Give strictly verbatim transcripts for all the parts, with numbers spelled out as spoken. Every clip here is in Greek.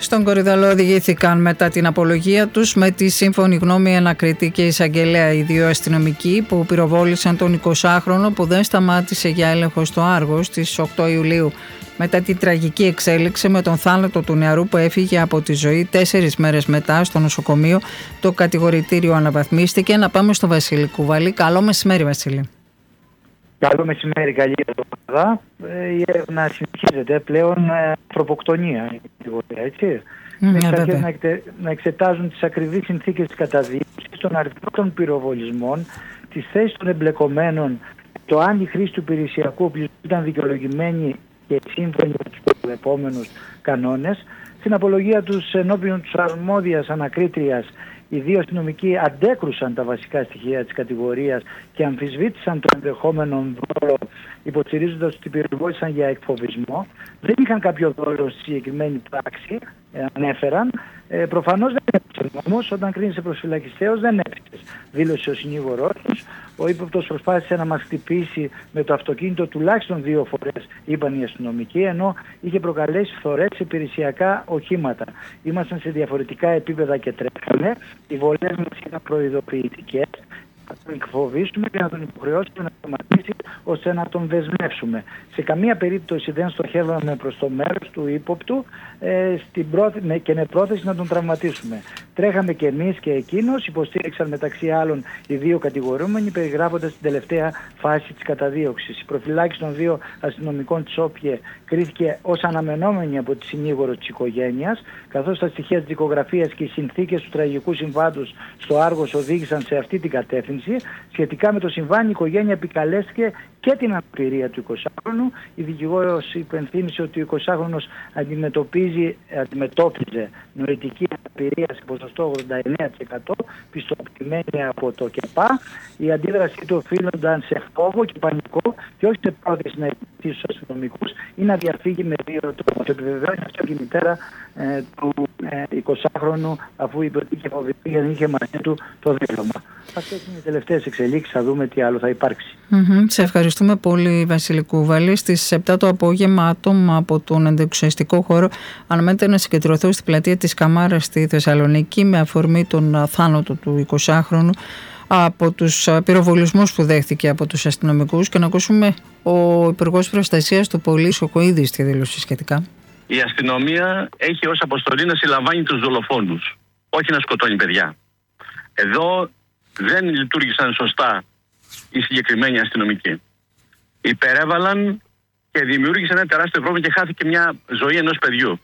Στον Κορυδαλό οδηγήθηκαν μετά την απολογία τους με τη σύμφωνη γνώμη ανακριτή και εισαγγελέα οι δύο αστυνομικοί που πυροβόλησαν τον εικοσάχρονο που δεν σταμάτησε για έλεγχο στο Άργος στις οκτώ Ιουλίου. Μετά την τραγική εξέλιξη με τον θάνατο του νεαρού που έφυγε από τη ζωή τέσσερις μέρες μετά στο νοσοκομείο, το κατηγορητήριο αναβαθμίστηκε. Να πάμε στο Βασίλη Κουβαλή. Καλό μεσημέρι, Βασίλη. Καλό μεσημέρι, καλή εβδομάδα. Η έρευνα συνεχίζεται πλέον ανθρωποκτονία, έτσι. Mm, yeah, να, εκτε, να εξετάζουν τις ακριβείς συνθήκες της καταδίωξης, τον αριθμό των πυροβολισμών, τις θέσεις των εμπλεκομένων, το αν η χρήση του υπηρεσιακού όπλου ήταν δικαιολογημένη και σύμφωνη με τους προβλεπόμενους κανόνες. Στην απολογία τους ενώπιον της αρμόδιας ανακρίτριας, οι δύο αστυνομικοί αντέκρουσαν τα βασικά στοιχεία της κατηγορίας και αμφισβήτησαν το ενδεχόμενο δόλο, υποστηρίζοντας ότι πυροβόλησαν για εκφοβισμό. Δεν είχαν κάποιο δόλο στη συγκεκριμένη πράξη, ε, ανέφεραν. Ε, προφανώς δεν έπαιξε όμως, όταν κρίνησε προσφυλακιστέως δεν έπαιξε, δήλωσε ο συνήγορός τους. Ο ύποπτος προσπάθησε να μας χτυπήσει με το αυτοκίνητο τουλάχιστον δύο φορές, είπαν οι αστυνομικοί, ενώ είχε προκαλέσει φθορές σε υπηρεσιακά οχήματα. Ήμασταν σε διαφορετικά επίπεδα και τρέχαμε. Οι βολές μας ήταν προειδοποιητικές. Να τον εκφοβήσουμε και να τον υποχρεώσουμε να σταματήσει ώστε να τον δεσμεύσουμε. Σε καμία περίπτωση δεν στοχεύαμε προς το μέρος του ύποπτου ε, στην πρόθ... με... και με πρόθεση να τον τραυματίσουμε. Τρέχαμε και εμείς και εκείνος, υποστήριξαν μεταξύ άλλων οι δύο κατηγορούμενοι, περιγράφοντας την τελευταία φάση της καταδίωξης. Η προφυλάκηση των δύο αστυνομικών της ΟΠΙΕ κρίθηκε ως αναμενόμενη από τη συνήγορο της οικογένειας, καθώς τα στοιχεία της δικογραφίας και οι συνθήκες του τραγικού συμβάντος στο Άργος οδήγησαν σε αυτή την κατεύθυνση. Σχετικά με το συμβάν, η οικογένεια επικαλέστηκε και την αναπηρία του εικοσάχρονου. Η δικηγόρος υπενθύμησε ότι ο εικοσάχρονος αντιμετωπίζει, αντιμετώπιζε νοητική αναπηρία σε ποσοστό ογδόντα εννέα τοις εκατό, πιστοποιημένη από το ΚΕΠΑ. Η αντίδρασή του οφείλονταν σε φόβο και πανικό και όχι σε πρόθεση να επιτύχει στους αστυνομικούς ή να διαφύγει με δύο τρόπους. Επιβεβαιώνει αυτό και η μητέρα ε, του ε, εικοσάχρονου, αφού είπε ότι είχε φοβηθεί γιατί είχε μαζί του το δίπλωμα. Αυτές είναι οι τελευταίες εξελίξεις, θα δούμε τι άλλο θα υπάρξει. Mm-hmm. Σε ευχαριστούμε πολύ, Βασίλη Κουβαλή. Στις επτά το απόγευμα, άτομα από τον αντεξουσιαστικό χώρο αναμένεται να συγκεντρωθούν στην πλατεία της Καμάρας στη Θεσσαλονίκη με αφορμή τον θάνατο του εικοσάχρονου από τους πυροβολισμούς που δέχθηκε από τους αστυνομικούς, και να ακούσουμε ο Υπουργός Προστασίας του Πολίτη Σοκοίδης τη δήλωση σχετικά. Η αστυνομία έχει ως αποστολή να συλλαμβάνει τους δολοφόνους, όχι να σκοτώνει παιδιά. Εδώ δεν λειτουργήσαν σωστά οι συγκεκριμένοι αστυνομικοί. Υπερέβαλαν και δημιούργησαν ένα τεράστιο πρόβλημα και χάθηκε μια ζωή ενός παιδιού.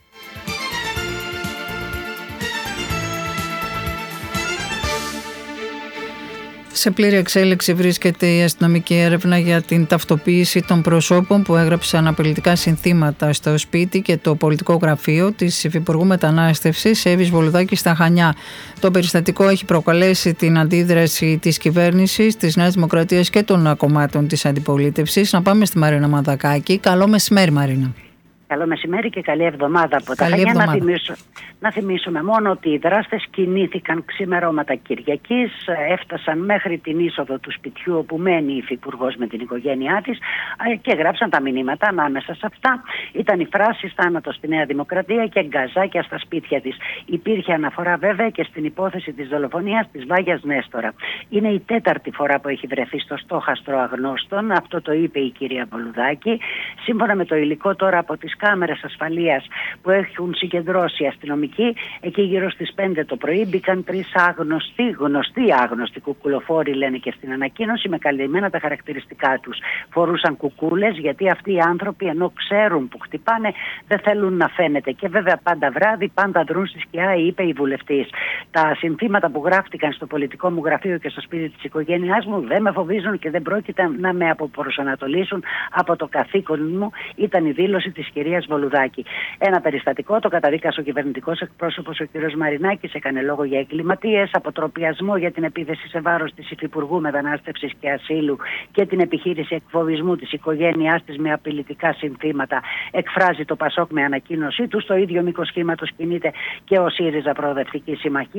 Σε πλήρη εξέλιξη βρίσκεται η αστυνομική έρευνα για την ταυτοποίηση των προσώπων που έγραψαν απειλητικά συνθήματα στο σπίτι και το πολιτικό γραφείο της Υφυπουργού Μετανάστευσης Εύης Βολουδάκη στα Χανιά. Το περιστατικό έχει προκαλέσει την αντίδραση της κυβέρνησης, της Νέας Δημοκρατίας και των κομμάτων της αντιπολίτευσης. Να πάμε στη Μαρίνα Μανδακάκη. Καλό μεσημέρι, Μαρίνα. Καλό μεσημέρι και καλή εβδομάδα από τα Χανιά. Να, θυμίσω, να θυμίσουμε μόνο ότι οι δράστες κινήθηκαν ξημερώματα Κυριακής, έφτασαν μέχρι την είσοδο του σπιτιού όπου μένει η υφυπουργός με την οικογένειά της και γράψαν τα μηνύματα. Ανάμεσα σε αυτά ήταν η φράση «Θάνατο στη Νέα Δημοκρατία» και «Γκαζάκια στα σπίτια της». Υπήρχε αναφορά βέβαια και στην υπόθεση της δολοφονίας της Βάγιας Νέστορα. Είναι η τέταρτη φορά που έχει βρεθεί στο στόχαστρο αγνώστων. Αυτό το είπε η κυρία Βολουδάκη. Σύμφωνα με το υλικό τώρα από τις κάμερες ασφαλείας που έχουν συγκεντρώσει οι αστυνομικοί, εκεί γύρω στις πέντε το πρωί μπήκαν τρεις άγνωστοι, γνωστοί άγνωστοι κουκουλοφόροι, λένε και στην ανακοίνωση, με καλυμμένα τα χαρακτηριστικά τους. Φορούσαν κουκούλες, γιατί αυτοί οι άνθρωποι, ενώ ξέρουν που χτυπάνε, δεν θέλουν να φαίνεται. Και βέβαια πάντα βράδυ, πάντα δρούν στη σκιά, είπε η βουλευτής. Τα συνθήματα που γράφτηκαν στο πολιτικό μου γραφείο και στο σπίτι της οικογένειάς μου δεν με φοβίζουν και δεν πρόκειται να με αποπροσανατολίσουν από το καθήκον μου, ήταν η δήλωση της κυρίας Βολουδάκη. Ένα περιστατικό το καταδίκασε ο κυβερνητικός εκπρόσωπος ο κ. Μαρινάκης, έκανε λόγο για εγκληματίες, αποτροπιασμό για την επίθεση σε βάρος της Υφυπουργού Μετανάστευσης και Ασύλου και την επιχείρηση εκφοβισμού της οικογένειάς της με απειλητικά συνθήματα. Εκφράζει το ΠΑΣΟΚ με ανακοίνωσή του. Στο ίδιο μήκος κύματος κινείται και ο ΣΥΡΙΖΑ Προοδευτική Συμμαχία.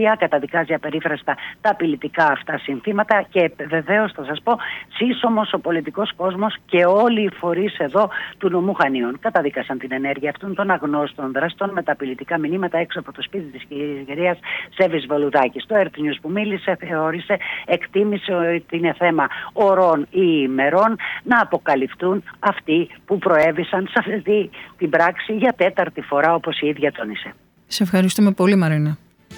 Τουρκία, καταδικάζει απερίφραστα τα απειλητικά αυτά συνθήματα και βεβαίως θα σας πω σύσσωμος ο πολιτικός κόσμος και όλοι οι φορείς εδώ του νομού Χανίων καταδίκασαν την ενέργεια αυτών των αγνώστων δραστών με τα απειλητικά μηνύματα έξω από το σπίτι της κυρίας Σέβης Βελουδάκη. Το Earth News που μίλησε θεώρησε, εκτίμησε ότι είναι θέμα ωρών ή ημερών να αποκαλυφθούν αυτοί που προέβησαν σε αυτή την πράξη για τέταρτη φορά, όπως η ίδια τόνισε. Σε ευχαριστούμε πολύ, Μαρίνα.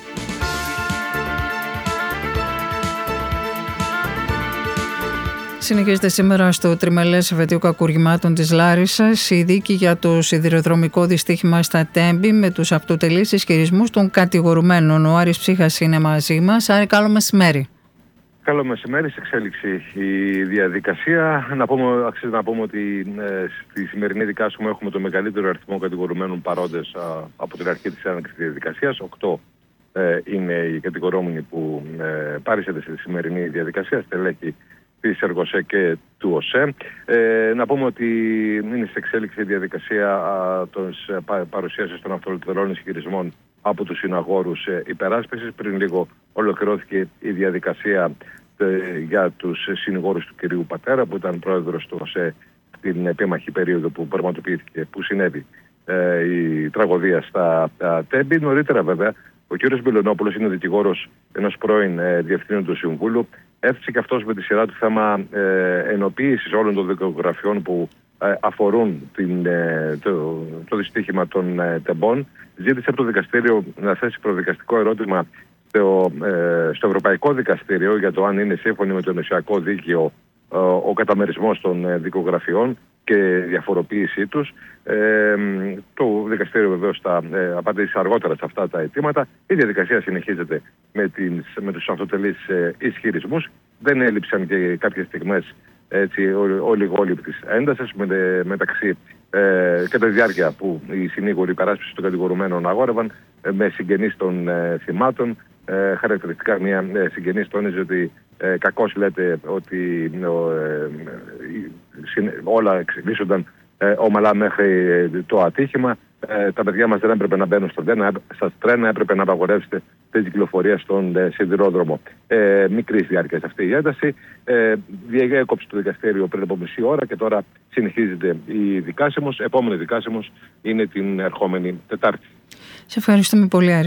Συνεχίζεται σήμερα στο τριμελές εφετείο κακουργημάτων της Λάρισσας η δίκη για το σιδηροδρομικό δυστύχημα στα Τέμπη με τους αυτοτελείς ισχυρισμούς των κατηγορουμένων. Ο Άρης Ψύχας είναι μαζί μας. Άρη, καλό μεσημέρι. Καλό μεσημέρι, σε εξέλιξη η διαδικασία. Να πούμε, αξίζει να πούμε ότι ε, στη σημερινή δικάσιμο έχουμε το μεγαλύτερο αριθμό κατηγορουμένων παρόντες α, από την αρχή της έναρξης της διαδικασίας. Οκτώ ε, είναι οι κατηγορούμενοι που ε, πάρησαν στη σημερινή διαδικασία, στελέχη της ΕΡΓΟΣΕ και του ΟΣΕ. Ε, να πούμε ότι είναι σε εξέλιξη η διαδικασία της παρουσίασης των αυτολυτρών ισχυρισμών από τους συναγόρους ε, υπεράσπισης. Πριν λίγο ολοκληρώθηκε η διαδικασία ε, για τους συνηγόρους του κυρίου Πατέρα, που ήταν πρόεδρος του ΟΣΕ στην επίμαχη περίοδο που πραγματοποιήθηκε, που συνέβη ε, η τραγωδία στα Τέμπη. Νωρίτερα, βέβαια, ο κύριος Μπελονόπουλος είναι δικηγόρος ενός πρώην ε, διευθύνοντος συμβούλου. Έφτιαξε και αυτός με τη σειρά του θέμα ε, ενοποίησης όλων των δικογραφιών που ε, αφορούν την, ε, το, το δυστύχημα των ε, Τεμπών. Ζήτησε από το δικαστήριο να θέσει προδικαστικό ερώτημα στο, ε, στο Ευρωπαϊκό Δικαστήριο για το αν είναι σύμφωνοι με το ενωσιακό δίκαιο ε, ο καταμερισμός των ε, δικογραφιών και διαφοροποίησή τους. Ε, το δικαστήριο βεβαίως θα ε, απαντήσει αργότερα σε αυτά τα αιτήματα. Η διαδικασία συνεχίζεται με, τις, με τους αυτοτελείς ε, ισχυρισμούς. Δεν έλειψαν και κάποιες στιγμές ολιγόληπτης έντασης με, μεταξύ ε, κατά τη διάρκεια που οι συνήγοροι υπεράσπισης των κατηγορουμένων αγόρευαν ε, με συγγενείς των ε, θυμάτων. Ε, χαρακτηριστικά μια ε, συγγενής τόνιζε ότι ε, κακώς λέτε ότι ε, ε, όλα εξελίσσονταν ε, ομαλά μέχρι ε, το ατύχημα. Ε, τα παιδιά μας δεν έπρεπε να μπαίνουν στο τρένα, στα τρένα, έπρεπε να απαγορεύσετε την κυκλοφορία στον ε, σιδηρόδρομο. Ε, μικρής διάρκειας αυτή η ένταση. Ε, διέκοψε το δικαστήριο πριν από μισή ώρα και τώρα συνεχίζεται η δικάσιμος. Επόμενη δικάσιμος είναι την ερχόμενη Τετάρτη. Σε ευχαριστούμε πολύ, Άρη.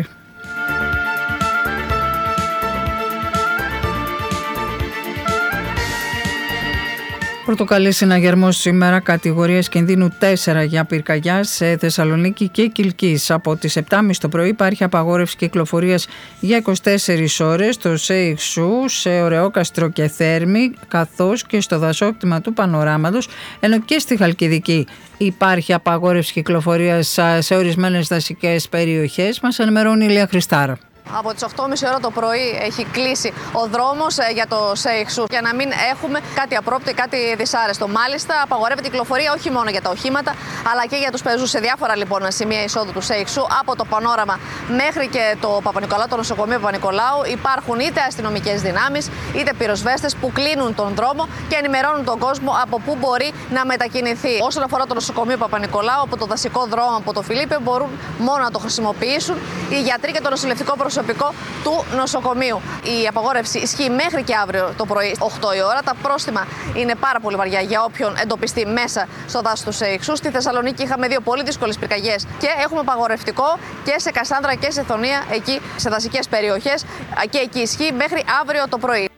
Πορτοκαλί συναγερμός σήμερα, κατηγορίας κινδύνου τέσσερα για πυρκαγιά σε Θεσσαλονίκη και Κιλκής. Από τις επτά και μισή το πρωί υπάρχει απαγόρευση κυκλοφορίας για είκοσι τέσσερις ώρες στο ΣΕΙΧΣΟΥ, σε Ωρεόκαστρο και Θέρμη, καθώς και στο δασόκτημα του Πανοράματος, ενώ και στη Χαλκιδική υπάρχει απαγόρευση κυκλοφορίας σε ορισμένες δασικές περιοχές. Μας ενημερώνει η Ηλία Χριστάρα. Από τις οκτώ και μισή ώρα το πρωί έχει κλείσει ο δρόμος για το ΣΕΙΧΣΟΥ για να μην έχουμε κάτι απρόπτωτο, κάτι δυσάρεστο. Μάλιστα, απαγορεύεται η κυκλοφορία όχι μόνο για τα οχήματα, αλλά και για τους πεζούς σε διάφορα λοιπόν σημεία εισόδου του ΣΕΙΧΣΟΥ. Από το Πανόραμα μέχρι και το Παπα-Νικολάου, το νοσοκομείο Παπα-Νικολάου, υπάρχουν είτε αστυνομικές δυνάμεις είτε πυροσβέστες που κλείνουν τον δρόμο και ενημερώνουν τον κόσμο από πού μπορεί να μετακινηθεί. Όσον αφορά το νοσοκομείο Παπα-Νικολάου, από το δασικό δρόμο από το Φιλίππιο μπορούν μόνο να το χρησιμοποιήσουν οι γιατροί και το νοσηλευτικό προσωπικό προσωπικό του νοσοκομείου. Η απαγόρευση ισχύει μέχρι και αύριο το πρωί οκτώ η ώρα. Τα πρόστιμα είναι πάρα πολύ βαριά για όποιον εντοπιστεί μέσα στο δάσος του ΣΕΙΧΣΟΥ. Στη Θεσσαλονίκη είχαμε δύο πολύ δύσκολες πυρκαγιές και έχουμε απαγορευτικό και σε Κασάνδρα και σε Θωνία, εκεί σε δασικές περιοχές, και εκεί ισχύει μέχρι αύριο το πρωί.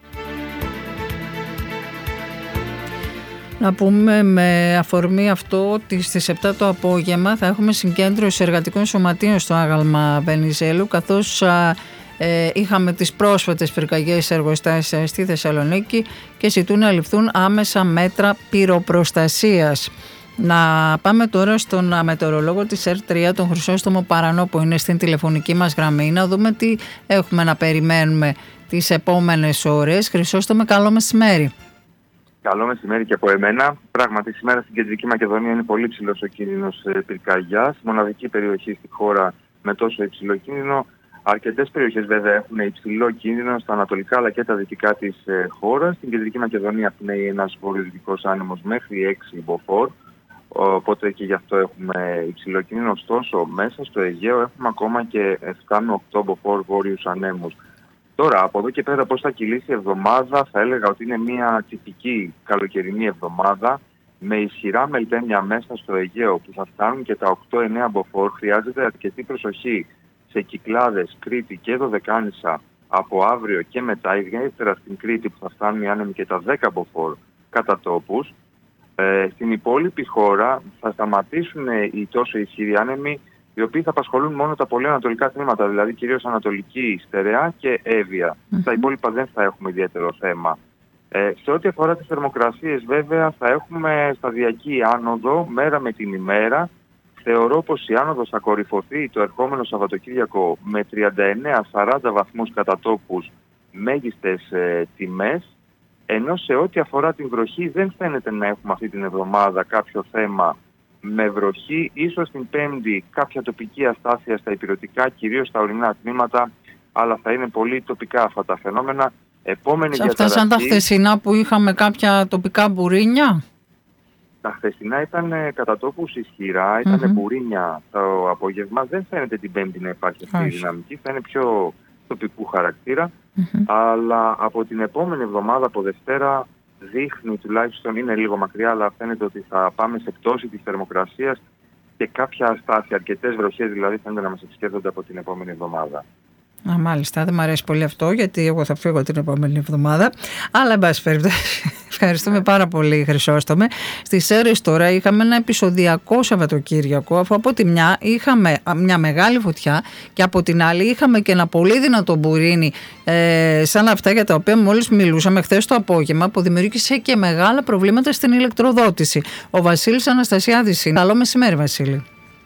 Να πούμε με αφορμή αυτό ότι στις επτά το απόγευμα θα έχουμε συγκέντρωση εργατικών σωματείων στο άγαλμα Βενιζέλου, καθώς α, ε, είχαμε τις πρόσφατες πυρκαγιές εργοστάσια στη Θεσσαλονίκη και ζητούν να ληφθούν άμεσα μέτρα πυροπροστασίας. Να πάμε τώρα στον μετεωρολόγο της ΕΡΤ τρία, τον Χρυσόστομο Παρανό, που είναι στην τηλεφωνική μας γραμμή, να δούμε τι έχουμε να περιμένουμε τις επόμενες ώρες. Χρυσόστομε, καλό μεσημέρι. Καλό μεσημέρι και από εμένα. Πράγματι, σήμερα στην Κεντρική Μακεδονία είναι πολύ ψηλός ο κίνδυνος πυρκαγιάς. Μοναδική περιοχή στη χώρα με τόσο υψηλό κίνδυνο. Αρκετές περιοχές βέβαια έχουν υψηλό κίνδυνο στα ανατολικά αλλά και τα δυτικά της χώρας. Στην Κεντρική Μακεδονία πνέει ένας βορειοδυτικός άνεμος μέχρι έξι μποφόρ. οπότε και γι' αυτό έχουμε υψηλό κίνδυνο. Ωστόσο, μέσα στο Αιγαίο έχουμε ακόμα και επτά με οκτώ μποφόρ βόρειους ανέμους. Τώρα, από εδώ και πέρα πώς θα κυλήσει η εβδομάδα, θα έλεγα ότι είναι μια τυπική καλοκαιρινή εβδομάδα με ισχυρά μελτέμια μέσα στο Αιγαίο που θα φτάνουν και τα οκτώ εννέα μποφόρ. Χρειάζεται αρκετή προσοχή σε Κυκλάδες, Κρήτη και Δωδεκάνησα από αύριο και μετά, ιδιαίτερα στην Κρήτη που θα φτάνουν οι άνεμοι και τα δέκα μποφόρ κατά τόπους. Ε, στην υπόλοιπη χώρα θα σταματήσουν οι τόσο ισχυροί άνεμοι, οι οποίοι θα απασχολούν μόνο τα πολύ ανατολικά τμήματα, δηλαδή κυρίως Ανατολική, Στερεά και Εύβοια. Mm-hmm. Στα υπόλοιπα δεν θα έχουμε ιδιαίτερο θέμα. Ε, σε ό,τι αφορά τις θερμοκρασίες, βέβαια, θα έχουμε σταδιακή άνοδο μέρα με την ημέρα. Θεωρώ πως η άνοδος θα κορυφωθεί το ερχόμενο Σαββατοκύριακο με τριάντα εννέα με σαράντα βαθμούς κατά τόπους μέγιστες ε, τιμές, ενώ σε ό,τι αφορά την βροχή δεν φαίνεται να έχουμε αυτή την εβδομάδα κάποιο θέμα με βροχή. Ίσως την Πέμπτη κάποια τοπική αστάθεια στα ηπειρωτικά, κυρίως στα ορεινά τμήματα, αλλά θα είναι πολύ τοπικά αυτά τα φαινόμενα. Επόμενη σε αυτά σαν τα χθεσινά που είχαμε κάποια τοπικά μπουρίνια. Τα χθεσινά ήταν κατά τόπους ισχυρά, ήταν mm-hmm. μπουρίνια το απόγευμα. Δεν φαίνεται την Πέμπτη να υπάρχει αυτή η δυναμική, θα είναι πιο τοπικού χαρακτήρα. Mm-hmm. Αλλά από την επόμενη εβδομάδα, από Δευτέρα, δείχνει, τουλάχιστον είναι λίγο μακριά, αλλά φαίνεται ότι θα πάμε σε πτώση της θερμοκρασίας και κάποια αστάθεια, αρκετές βροχές δηλαδή φαίνεται να μας επισκέπτονται από την επόμενη εβδομάδα. Α, μάλιστα, δεν μου αρέσει πολύ αυτό, γιατί εγώ θα φύγω την επόμενη εβδομάδα. Αλλά, εν πάση περιπτώσει, ευχαριστούμε πάρα πολύ, Χρυσόστομε. Στις Σέρρες τώρα είχαμε ένα επεισοδιακό Σαββατοκύριακο, αφού από τη μια είχαμε μια μεγάλη φωτιά και από την άλλη είχαμε και ένα πολύ δυνατό μπουρίνι, ε, σαν αυτά για τα οποία μόλις μιλούσαμε χθες το απόγευμα, που δημιούργησε και μεγάλα προβλήματα στην ηλεκτροδότηση. Ο Βασίλης Αναστασιάδης είναι. Καλό μεσημέρι, Βασίλη.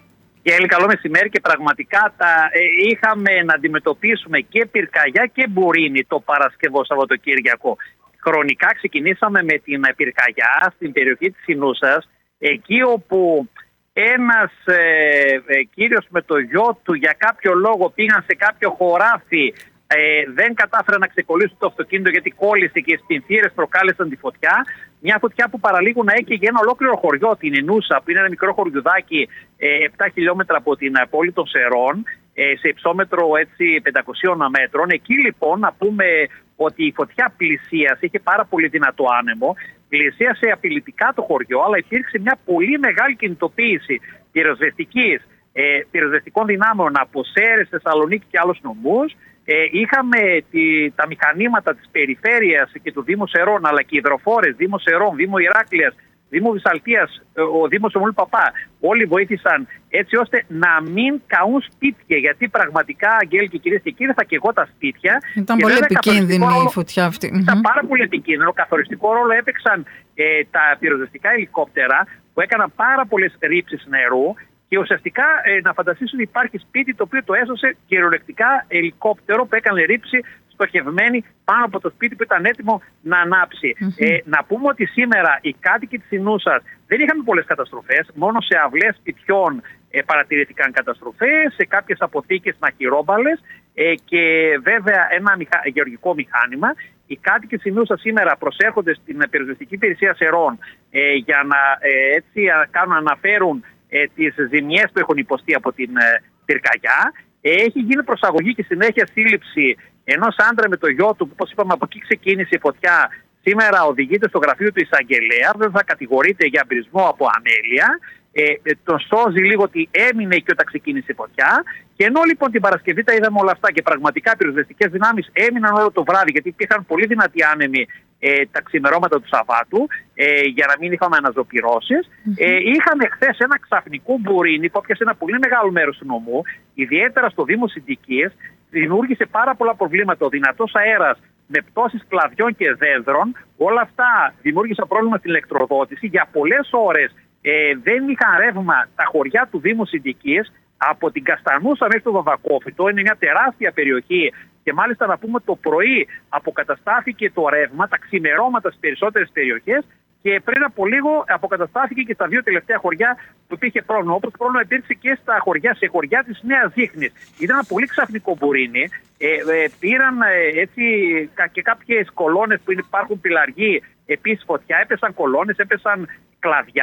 Και καλό μεσημέρι, και πραγματικά τα, ε, είχαμε να αντιμετωπίσουμε και πυρκαγιά και μπουρίνι το Παρασκευό Σαββατοκύριακο. Χρονικά ξεκινήσαμε με την πυρκαγιά στην περιοχή της Σινούσας, εκεί όπου ένας ε, ε, κύριος με το γιο του για κάποιο λόγο πήγαν σε κάποιο χωράφι, ε, δεν κατάφεραν να ξεκολλήσουν το αυτοκίνητο γιατί κόλλησε και οι σπινθήρες προκάλεσαν τη φωτιά. Μια φωτιά που παραλίγο να έκαιγε ένα ολόκληρο χωριό, την Ινούσα, που είναι ένα μικρό χωριουδάκι ε, επτά χιλιόμετρα από την πόλη των Σερών, ε, σε υψόμετρο έτσι πεντακόσιων μέτρων. Εκεί λοιπόν να πούμε ότι η φωτιά πλησίασε, είχε πάρα πολύ δυνατό άνεμο, πλησίασε απειλητικά το χωριό, αλλά υπήρξε μια πολύ μεγάλη κινητοποίηση πυροσβεστικής, ε, πυροσβεστικών δυνάμεων από Σέρρες, Θεσσαλονίκη και άλλους νομούς. Ε, είχαμε τη, τα μηχανήματα της περιφέρειας και του Δήμου Σερών, αλλά και οι υδροφόρες, Δήμο Σερών, Δήμο Ηράκλειας, Δήμο Βυσσαλτίας, ο Δήμος Ομούλου Παπά, όλοι βοήθησαν έτσι ώστε να μην καούν σπίτια. Γιατί πραγματικά, Αγγέλη και κυρίες και κύριοι, θα καίγω τα σπίτια. Ήταν πολύ επικίνδυνη η φωτιά αυτή. Ήταν πάρα πολύ επικίνδυνο. Καθοριστικό ρόλο έπαιξαν ε, τα πυροσβεστικά ελικόπτερα που έκαναν πάρα πολλές ρήψεις νερού. Και ουσιαστικά ε, να φανταστείς ότι υπάρχει σπίτι το οποίο το έσωσε κυριολεκτικά ελικόπτερο που έκανε ρήψη στοχευμένη πάνω από το σπίτι που ήταν έτοιμο να ανάψει. Mm-hmm. Ε, να πούμε ότι σήμερα οι κάτοικοι της Ινούσας δεν είχαμε πολλές καταστροφές, μόνο σε αυλές σπιτιών ε, παρατηρήθηκαν καταστροφές, σε κάποιες αποθήκες μαχαιρόμπαλες ε, και βέβαια ένα μηχα... γεωργικό μηχάνημα. Οι κάτοικοι της Ινούσας σήμερα προσέρχονται στην πυροσβεστική υπηρεσία Σερών ε, για να ε, έτσι, κάνουν, αναφέρουν ε, τις ζημιές που έχουν υποστεί από την ε, πυρκαγιά. Ε, έχει γίνει προσαγωγή και συνέχεια σύλληψη ενός άντρα με το γιο του, που όπως είπαμε από εκεί ξεκίνησε η φωτιά. Σήμερα οδηγείται στο γραφείο του εισαγγελέα, δεν θα κατηγορείται για εμπειρισμό από αμέλεια. Ε, τον σώζει λίγο ότι έμεινε εκεί όταν ξεκίνησε η φωτιά. Και ενώ λοιπόν την Παρασκευή τα είδαμε όλα αυτά και πραγματικά οι πυροσβεστικές δυνάμεις έμειναν όλο το βράδυ, γιατί υπήρχαν πολύ δυνατοί άνεμοι ε, τα ξημερώματα του Σαββάτου, ε, για να μην είχαμε αναζωπυρώσεις. Mm-hmm. Ε, είχαμε χθες ένα ξαφνικό μπουρίνι που έπιασε ένα πολύ μεγάλο μέρος του νομού, ιδιαίτερα στο Δήμο Συντικίας, δημιούργησε πάρα πολλά προβλήματα. Ο δυνατός αέρας με πτώσεις κλαδιών και δένδρων, όλα αυτά δημιούργησαν πρόβλημα στην ηλεκτροδότηση. Για πολλές ώρες ε, δεν είχαν ρεύμα τα χωριά του Δήμου Συντικίας, από την Καστανούσα μέχρι το Βαβακόφυτο. Είναι μια τεράστια περιοχή και μάλιστα να πούμε το πρωί αποκαταστάθηκε το ρεύμα, τα ξημερώματα στις περισσότερες περιοχές, και πριν από λίγο αποκαταστάθηκε και στα δύο τελευταία χωριά που υπήρχε πρόβλημα. Όπως πρόβλημα υπήρξε και στα χωριά, σε χωριά της Νέας Ζήχνης. Ήταν ένα πολύ ξαφνικό μπουρίνι. Ε, ε, πήραν ε, έτσι και κάποιες κολόνες που υπάρχουν πυλαργοί επίσης φωτιά, έπεσαν κολόνες, έπεσαν κλαδιά.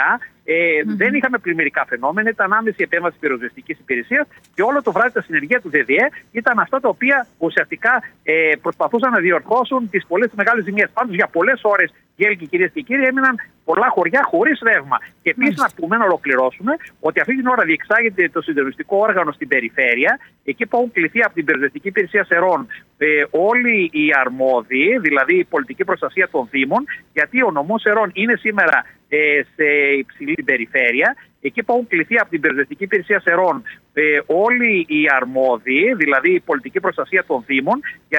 Ε, mm-hmm. Δεν είχαμε πλημμυρικά φαινόμενα, ήταν άμεση επέμβαση πυροσβεστικής υπηρεσίας και όλο το βράδυ τα συνεργεία του ΔΔΕ ήταν αυτά τα οποία ουσιαστικά ε, προσπαθούσαν να διορθώσουν τις πολλές μεγάλες ζημιές. Πάντως για πολλές ώρες, Γέλικοι, κυρίες και κύριοι, έμειναν πολλά χωριά χωρίς ρεύμα. Και επίσης να πούμε, να ολοκληρώσουμε, ότι αυτή την ώρα διεξάγεται το συντονιστικό όργανο στην περιφέρεια, εκεί που έχουν κληθεί από την Πυροσβεστική Υπηρεσία Σερών ε, όλοι οι αρμόδιοι, δηλαδή η πολιτική προστασία των Δήμων, γιατί ο νομός Σερών είναι σήμερα ε, σε υψηλή περιφέρεια. Εκεί που έχουν κληθεί από την Πυροσβεστική Υπηρεσία Σερών ε, όλοι οι αρμόδιοι, δηλαδή η πολιτική προστασία των Δήμων,